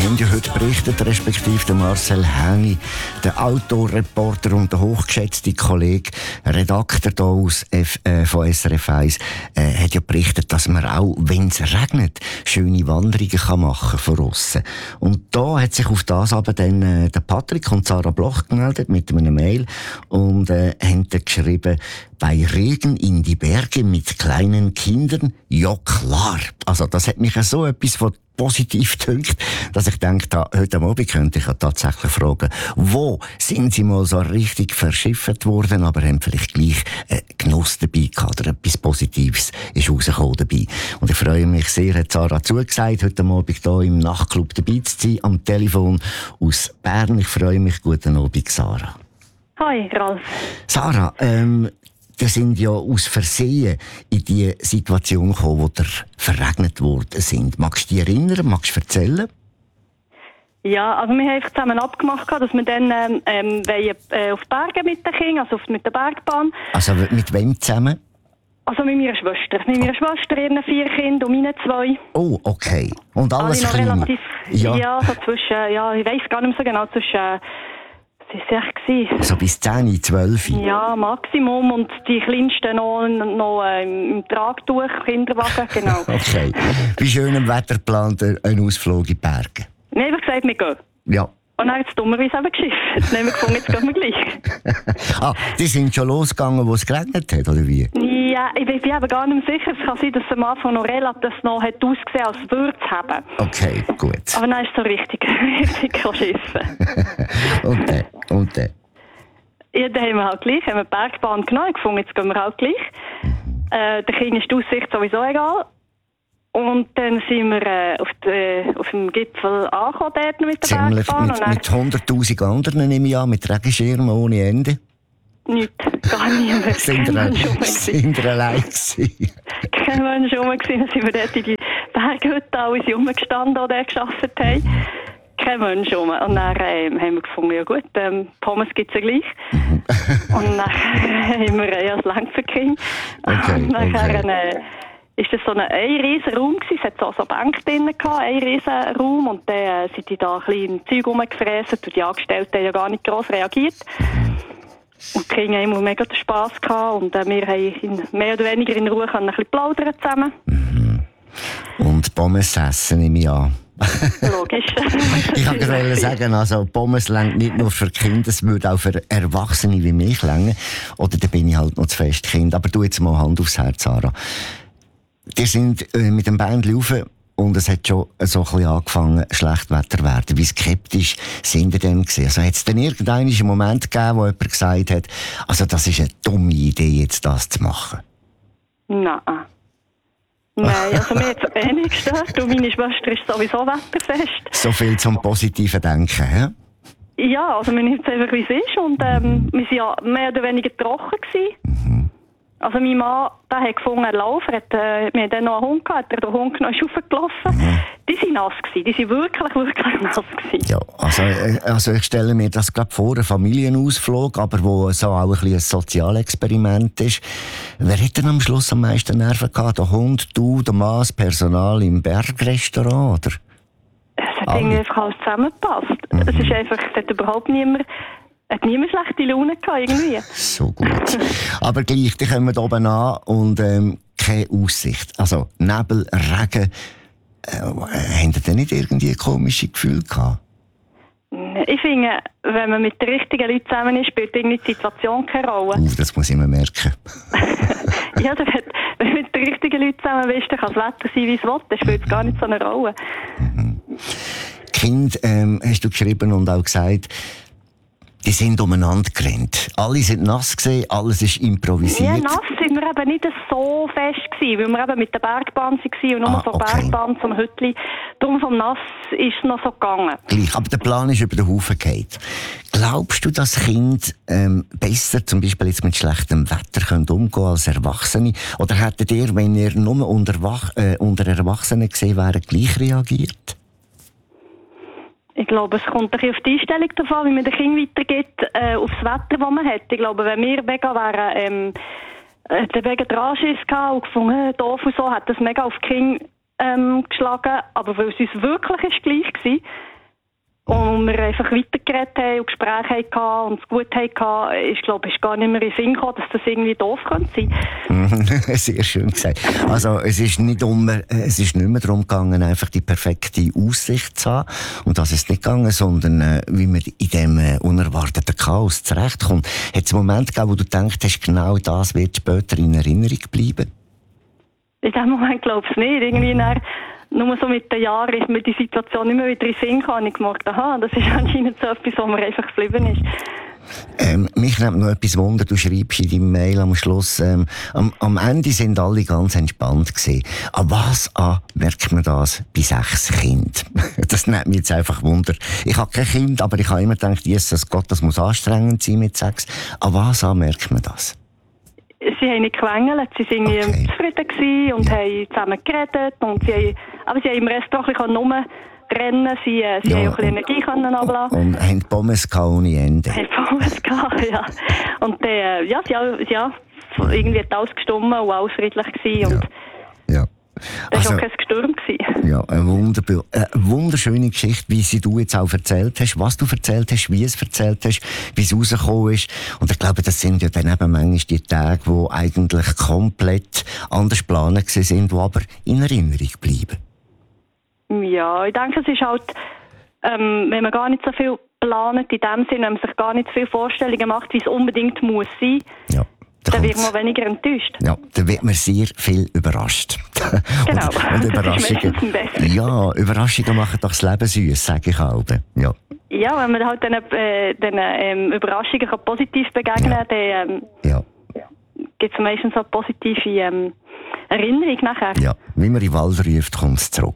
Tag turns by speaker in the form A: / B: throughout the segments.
A: haben ja heute berichtet, respektive der Marcel Häni, der Autoreporter und der hochgeschätzte Kollege, Redakteur von SRF 1, hat ja berichtet, dass man auch, wenn es regnet, schöne Wanderungen machen kann von aussen. Und da hat sich auf das aber dann der Patrick und Sarah Bloch gemeldet mit einem Mail und haben dann geschrieben, bei Regen in die Berge mit kleinen Kindern? Ja klar. Also das hat mich so etwas von positiv gedünkt, dass ich denke, heute Abend könnte ich ja tatsächlich fragen, wo sind Sie mal so richtig verschifft worden, aber haben vielleicht gleich Genuss dabei gehabt oder etwas Positives ist rausgekommen dabei. Und ich freue mich sehr, hat Sarah zugesagt, heute Abend hier im Nachtclub dabei zu sein, am Telefon aus Bern. Ich freue mich. Guten Abend, Sarah.
B: Hi, Ralf.
A: Sarah, wir sind ja aus Versehen in die Situation gekommen, wo wir verregnet worden sind. Magst du dich erinnern? Magst du erzählen?
B: Ja, also wir haben einfach zusammen abgemacht, dass wir dann auf Berge mit den Kindern, also mit der Bergbahn.
A: Also mit wem zusammen?
B: Also mit meiner Schwester. Mit meiner Schwester, ihren 4 Kindern und meinen 2.
A: Oh, okay. Und alles
B: noch
A: kleine?
B: Relativ, ja, so zwischen, ja, ich weiss gar nicht mehr so genau, zwischen... Das war
A: so bis 10, 12?
B: Ja, Maximum. Und die Kleinsten noch im Tragtuch, Kinderwagen, genau.
A: Okay. Bei schönem Wetter plant ein Ausflug in die Berge?
B: Wir haben gesagt, wir gehen.
A: Ja.
B: Und dann hat es dummerweise eben geschifft. Jetzt haben wir gefunden, jetzt gehen wir gleich.
A: Die sind schon losgegangen, wo es geregnet hat, oder wie?
B: Ja, ich bin eben gar nicht mehr sicher. Es kann sein, dass es am Anfang noch relativ noch hat ausgesehen, als würde es haben.
A: Okay, gut.
B: Aber dann ist es so richtig schiffen.
A: Und dann?
B: Ja, dann haben wir halt gleich, haben wir die Bergbahn genommen, gefunden, jetzt gehen wir halt gleich. Der Kind ist die Aussicht sowieso egal. Und dann sind wir auf dem Gipfel angekommen, dort mit der Bergbahn.
A: Mit 100'000 anderen nehme ich an, mit Regenschirmen ohne Ende?
B: Nichts, gar niemand.
A: Sind wir allein gewesen?
B: Kein Mensch rum gewesen. Dann sind wir dort in die Berghütte, alle sind rumgestanden, die dort gearbeitet haben. Kein Mensch rum. Und dann haben wir gefunden, ja gut, Pommes gibt es ja gleich. Und dann haben wir ja das Längferkind. Und dann ist das so ein riesen Raum gewesen. Es hat so Bänke drinnen gehabt, ein riesen Raum. Und dann sind die da ein bisschen im Zeug rumgefräst und die Angestellten haben ja gar nicht gross reagiert. Und die Kinder haben immer mega Spass gehabt und wir haben mehr oder weniger in Ruhe ein bisschen plaudern zusammen.
A: Und Pommes essen nehme ich an.
B: Logisch.
A: Ich wollte sagen, also Pommes reicht nicht nur für Kinder, es würde auch für Erwachsene wie mich reichen. Oder da bin ich halt noch zu fest Kind. Aber du jetzt mal Hand aufs Herz, Sarah. Die sind mit dem Bändchen rauf und es hat schon so ein bisschen angefangen, Schlechtwetter zu werden. Wie skeptisch sind ihr denn gewesen? Also hat es denn irgendeinen Moment gegeben, wo jemand gesagt hat, also das ist eine dumme Idee, jetzt das zu machen?
B: Nein, also mir hat es nicht gestört und meine Schwester ist sowieso wetterfest.
A: So viel zum positiven Denken, hä? Ja,
B: also wir nehmen es einfach, wie es ist und wir waren ja mehr oder weniger trocken gewesen. Also mein Mann, der hat gefunden, er laufen. Wir haben dann noch einen Hund gehabt, der Hund genommen, ist raufgelaufen. Die waren nass gewesen. Die waren wirklich nass gewesen.
A: Ja, also ich stelle mir das gerade vor, ein Familienausflug, aber wo so auch ein bisschen ein Sozialexperiment ist. Wer hat denn am Schluss am meisten Nerven gehabt? Der Hund, du, der Mann, das Personal im Bergrestaurant, oder?
B: Es hat irgendwie einfach alles zusammengepasst. Es ist einfach, es hat überhaupt niemand schlechte Laune gehabt, irgendwie.
A: So gut. Aber gleich, die kommen da oben an und keine Aussicht. Also Nebel, Regen. Haben Sie denn nicht irgendwie komische Gefühle gehabt?
B: Ich finde, wenn man mit den richtigen Leuten zusammen ist, spielt irgendwie die Situation keine Rolle.
A: Das muss ich mir merken.
B: Ja, wenn du mit den richtigen Leuten zusammen bist, dann kann das Wetter sein, wie es will. Dann spielt es gar nicht so eine Rolle.
A: Kind, hast du geschrieben und auch gesagt, die sind umeinander gerannt. Alle sind nass gewesen, alles ist improvisiert.
B: Ja, nass sind wir eben nicht so fest gewesen, weil wir eben mit der Bergbahn waren und nur von Bergbahn zum Hütli. Darum vom Nass ist es noch so gegangen.
A: Gleich, aber der Plan ist über den Haufen gefallen. Glaubst du, dass Kinder besser zum Beispiel jetzt mit schlechtem Wetter umgehen können als Erwachsene? Oder hättet ihr, wenn ihr nur unter Erwachsenen gesehen wäret, gleich reagiert?
B: Ich glaube, es kommt ein bisschen auf die Einstellung davon, wie man den Kindern weitergeht, aufs Wetter, das man hat. Ich glaube, wenn wir mega wären, der mega Dranschiss gehabt und gefunden, doof und so, hat das mega auf die Kinder geschlagen. Aber weil es uns wirklich ist gleich gewesen, und wir einfach weitergeredet haben und Gespräche hatten und es gut hatten, ist, glaube ich, gar nicht mehr in den Sinn gekommen, dass das irgendwie doof könnte sein.
A: Sehr schön gesagt. Also, es ist nicht mehr darum gegangen, einfach die perfekte Aussicht zu haben. Und das ist nicht gegangen, sondern wie man in dem unerwarteten Chaos zurechtkommt. Hat es einen Moment gegeben, wo du gedacht hast, genau das wird später in Erinnerung bleiben?
B: In dem Moment glaube ich nicht. Irgendwie nur so mit den Jahren ist mir die Situation immer wieder in den Sinn gekommen. Ich gemerkt, aha, das ist anscheinend so etwas, was mir einfach geblieben ist.
A: Mich nimmt noch etwas Wunder. Du schreibst in deinem Mail am Schluss, am Ende sind alle ganz entspannt gewesen. An was merkt man das bei 6 Kindern? Das nimmt mich jetzt einfach Wunder. Ich habe kein Kind, aber ich habe immer gedacht, Jesus Gott, das muss anstrengend sein mit 6. An was merkt man das?
B: Sie haben nicht gewängelt, sie waren zufrieden gewesen und haben zusammen geredet. Und aber sie haben im Restaurant rumrennen, sie haben auch ein bisschen Energie ablassen.
A: Und haben Pommes ohne Ende.
B: Haben Pommes gehabt, ja. Und irgendwie hat alles gestimmt und alles friedlich gewesen. Und das war auch kein Sturm gewesen.
A: Ja, eine wunderschöne Geschichte, wie sie du jetzt auch erzählt hast, was du erzählt hast, wie es erzählt hast, wie es rausgekommen ist. Und ich glaube, das sind ja dann eben manchmal die Tage, die eigentlich komplett anders geplant sind, die aber in Erinnerung bleiben.
B: Ja, ich denke, es ist halt, wenn man gar nicht so viel plant, in dem Sinne, wenn man sich gar nicht so viele Vorstellungen macht, wie es unbedingt muss sein,
A: ja.
B: Dann wird man weniger enttäuscht.
A: Ja, dann wird man sehr viel überrascht.
B: Genau.
A: und Überraschungen machen doch das Leben süß, sage ich auch. Ja.
B: Ja, wenn man halt den Überraschungen positiv begegnen kann, dann gibt es meistens auch positive Erinnerung nachher.
A: Ja, wie man in den Wald ruft, kommt es zurück.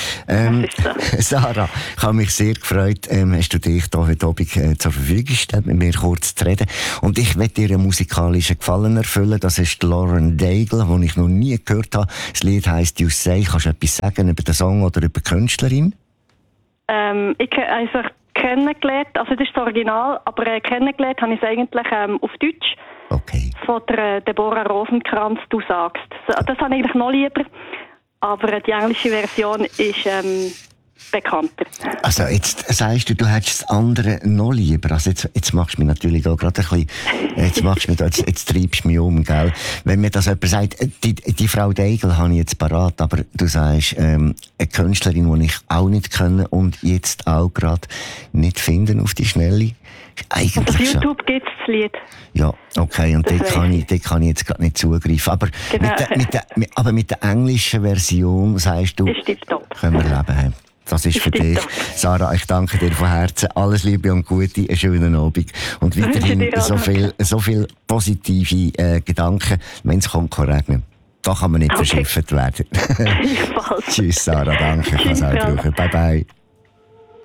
A: Sarah, ich habe mich sehr gefreut, hast du dich hier heute Abend zur Verfügung gestellt, mit mir kurz zu reden. Und ich werde dir einen musikalischen Gefallen erfüllen. Das ist Lauren Daigle, den ich noch nie gehört habe. Das Lied heisst «You Say». Kannst du etwas sagen über den Song oder über die Künstlerin?
B: Ich habe kennengelernt, also das ist das Original, aber kennengelernt habe ich es eigentlich auf Deutsch.
A: Okay.
B: Von der Deborah Rosenkranz, «Du sagst». Das habe ich eigentlich noch lieber, aber die englische Version ist bekannter. Also
A: jetzt sagst du hättest das andere noch lieber. Also jetzt machst du mich natürlich da gerade ein bisschen, jetzt treibst du mich um, gell? Wenn mir das jemand sagt, die Frau Daigle habe ich jetzt parat, aber du sagst, eine Künstlerin, die ich auch nicht kenne und jetzt auch gerade nicht finden auf die Schnelle. Eigentlich
B: auf YouTube gibt es das Lied.
A: Ja, okay, und dort kann ich jetzt gerade nicht zugreifen. Aber, genau. mit der englischen Version, sagst du, können wir leben haben. Das ist für dich. Sarah, ich danke dir von Herzen. Alles Liebe und Gute, einen schönen Abend. Und weiterhin so viel positive Gedanken, wenn es kommt, regnen. Da kann man nicht verschifft werden. Tschüss, Sarah, danke. Ich kann es auch brauchen. Bye, bye.